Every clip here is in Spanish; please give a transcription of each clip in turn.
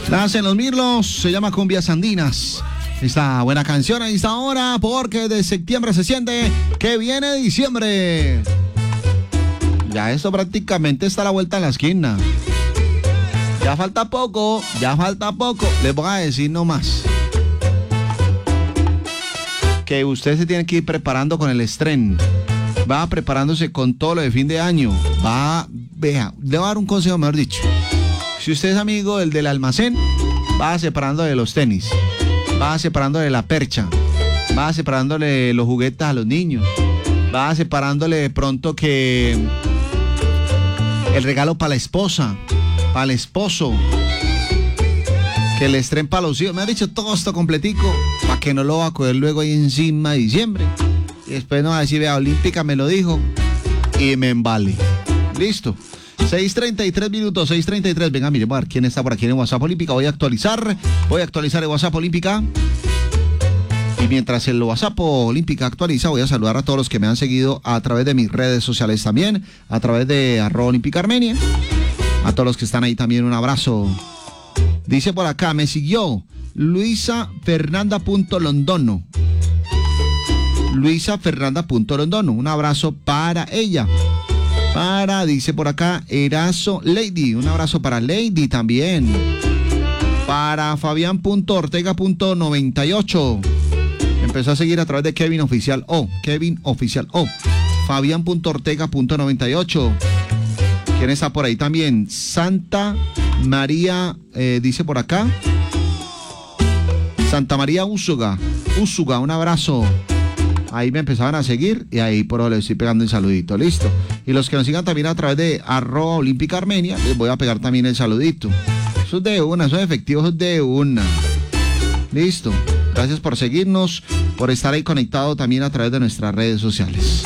Nacen los Mirlos, se llama Cumbias Andinas. Esta buena canción a esta hora, porque de septiembre se siente que viene diciembre. Ya esto prácticamente está a la vuelta de la esquina. Ya falta poco. Les voy a decir nomás que usted se tiene que ir preparando con el estreno. Va preparándose con todo lo de fin de año. Le voy a dar un consejo, mejor dicho. Si usted es amigo del almacén, va separando de los tenis, va separando de la percha, va separándole los juguetes a los niños, va separándole de pronto que el regalo para la esposa, para el esposo, que el estreno para los hijos. Me ha dicho todo esto completico para que no lo va a coger luego ahí encima de diciembre. Y después no va a decir, vea, Olímpica me lo dijo y me embale. Listo. 6:33 minutos, 6:33. Venga, mire, voy a ver quién está por aquí en el WhatsApp Olímpica. Voy a actualizar el WhatsApp Olímpica. Y mientras el WhatsApp Olímpica actualiza, voy a saludar a todos los que me han seguido a través de mis redes sociales también, a través de @Olímpica_Armenia. A todos los que están ahí también, un abrazo. Dice por acá, me siguió Luisa Fernanda.Londono. Luisa Fernanda.Londono. Un abrazo para ella. Dice por acá, Erazo Lady. Un abrazo para Lady también. Para Fabián.Ortega.98. Empezó a seguir a través de Kevin Oficial O. Fabián.Ortega.98. ¿Quién está por ahí también? Santa María, dice por acá. Santa María Úsuga, un abrazo. Ahí me empezaban a seguir y ahí por ahora les estoy pegando el saludito, listo. Y los que nos sigan también a través de @Olímpica_Armenia, les voy a pegar también el saludito. Eso es de una, eso es efectivo, eso es de una. Listo. Gracias por seguirnos, por estar ahí conectado también a través de nuestras redes sociales.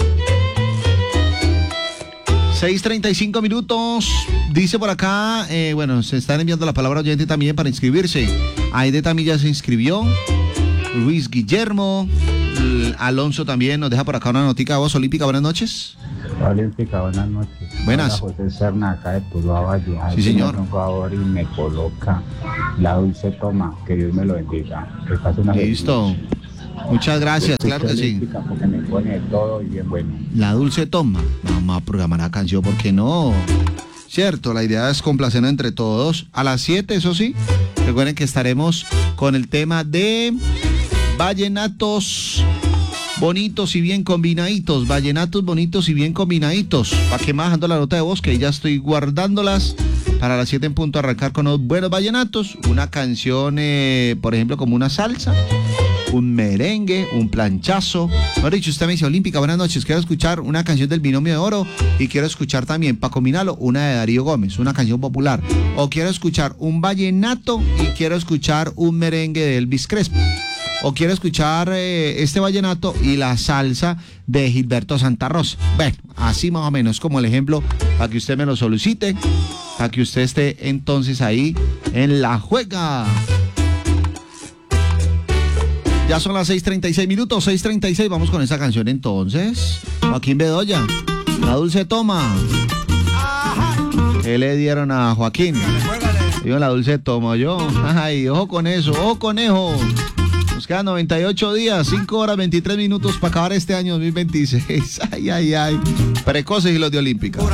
6:35 minutos. Dice por acá, se están enviando la palabra oyente también para inscribirse. Aide también ya se inscribió. Luis Guillermo. Alonso también nos deja por acá una notica de voz. Olímpica, buenas noches. Olímpica, buenas noches. Buenas. Hola, José Serna, acá de Tuluá Valle. Sí, señor. Por favor, y me coloca la dulce toma. Que Dios me lo bendiga. Que pase una listo. feliz. Muchas gracias, claro que sí. Porque me pone todo y bien bueno. La dulce toma. Vamos a programar la canción, ¿por qué no? Cierto, la idea es complacernos entre todos. A las 7, eso sí. Recuerden que estaremos con el tema de vallenatos bonitos y bien combinaditos. Vallenatos bonitos y bien combinaditos. ¿Para qué más dejando la nota de voz? Que ya estoy guardándolas para las 7 en punto. Arrancar con unos buenos vallenatos. Una canción, por ejemplo, como una salsa. Un merengue, un planchazo. Mejor dicho, usted me dice, Olímpica, buenas noches, quiero escuchar una canción del Binomio de Oro y quiero escuchar también, para combinarlo, una de Darío Gómez, una canción popular. O quiero escuchar un vallenato y quiero escuchar un merengue de Elvis Crespo. O quiero escuchar este vallenato y la salsa de Gilberto Santa Rosa. Bueno, así más o menos como el ejemplo, para que usted me lo solicite, para que usted esté entonces ahí en la juega. Ya son las 6:36 minutos, 6:36, vamos con esa canción entonces. Joaquín Bedoya, la dulce toma. ¿Qué le dieron a Joaquín? Digo, la dulce toma yo. Ay, ojo con eso, ojo conejo. Nos quedan 98 días, 5 horas 23 minutos para acabar este año 2026. Ay. Precoces y los de Olímpica.